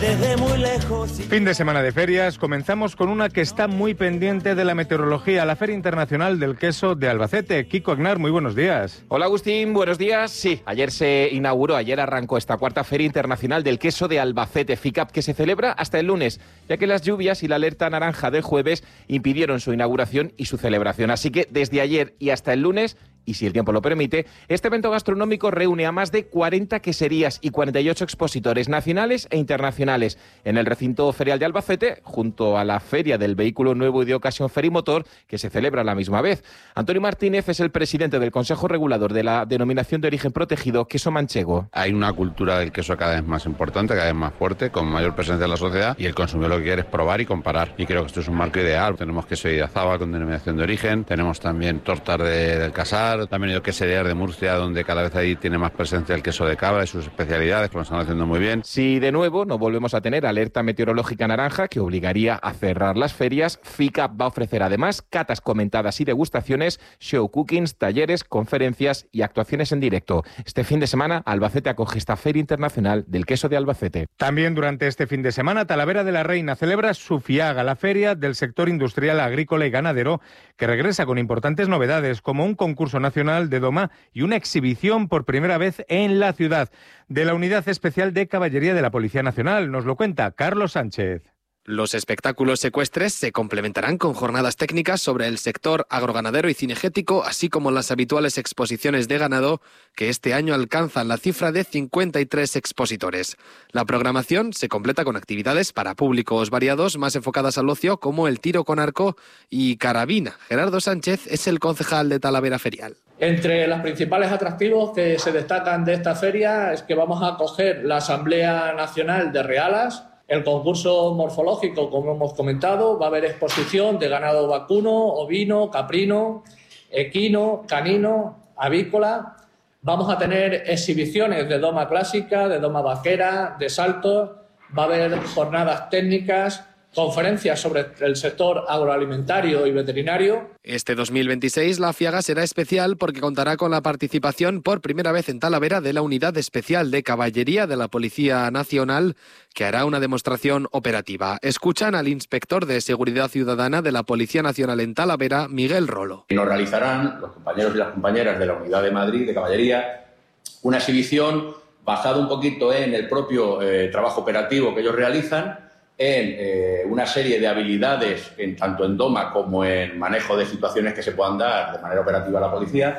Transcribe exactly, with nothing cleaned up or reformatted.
desde muy lejos. Fin de semana de ferias, comenzamos con una que está muy pendiente de la meteorología, la Feria Internacional del Queso de Albacete. Kiko Agnar, muy buenos días. Hola Agustín, buenos días. Sí, ayer se inauguró, ayer arrancó esta cuarta Feria Internacional del Queso de Albacete, FICAP, que se celebra hasta el lunes, ya que las lluvias y la alerta naranja del jueves impidieron su inauguración y su celebración. Así que desde ayer y hasta el lunes, y si el tiempo lo permite, este evento gastronómico reúne a más de cuarenta queserías y cuarenta y ocho expositores nacionales e internacionales en el recinto ferial de Albacete, junto a la Feria del Vehículo Nuevo y de Ocasión Ferimotor, que se celebra a la misma vez. Antonio Martínez es el presidente del Consejo Regulador de la Denominación de Origen Protegido Queso Manchego. Hay una cultura del queso cada vez más importante, cada vez más fuerte, con mayor presencia en la sociedad, y el consumidor lo que quiere es probar y comparar. Y creo que esto es un marco ideal. Tenemos queso de Idiazábal con denominación de origen, tenemos también tortas de, del Casar, también hay queserías de Murcia, donde cada vez ahí tiene más presencia el queso de cabra y sus especialidades, que lo están haciendo muy bien. Si de nuevo no volvemos a tener alerta meteorológica naranja que obligaría a cerrar las ferias, FICAP va a ofrecer además catas comentadas y degustaciones, show cookings, talleres, conferencias y actuaciones en directo. Este fin de semana Albacete acoge esta Feria Internacional del Queso de Albacete. También durante este fin de semana Talavera de la Reina celebra su FIAGA, la feria del sector industrial, agrícola y ganadero, que regresa con importantes novedades como un concurso nacional de doma y una exhibición por primera vez en la ciudad de la Unidad Especial de Caballería de la Policía Nacional. Nos lo cuenta Carlos Sánchez. Los espectáculos ecuestres se complementarán con jornadas técnicas sobre el sector agroganadero y cinegético, así como las habituales exposiciones de ganado, que este año alcanzan la cifra de cincuenta y tres expositores. La programación se completa con actividades para públicos variados, más enfocadas al ocio, como el tiro con arco y carabina. Gerardo Sánchez es el concejal de Talavera Ferial. Entre los principales atractivos que se destacan de esta feria es que vamos a acoger la Asamblea Nacional de Realas, el concurso morfológico, como hemos comentado, va a haber exposición de ganado vacuno, ovino, caprino, equino, canino, avícola. Vamos a tener exhibiciones de doma clásica, de doma vaquera, de saltos. Va a haber jornadas técnicas, conferencias sobre el sector agroalimentario y veterinario. Este dos mil veintiséis la FIAGA será especial porque contará con la participación por primera vez en Talavera de la Unidad Especial de Caballería de la Policía Nacional, que hará una demostración operativa. Escuchan al inspector de Seguridad Ciudadana de la Policía Nacional en Talavera, Miguel Rolo. Y nos realizarán los compañeros y las compañeras de la Unidad de Madrid de Caballería una exhibición basada un poquito en el propio eh, trabajo operativo que ellos realizan, en eh, una serie de habilidades, en, tanto en doma como en manejo de situaciones que se puedan dar de manera operativa a la policía.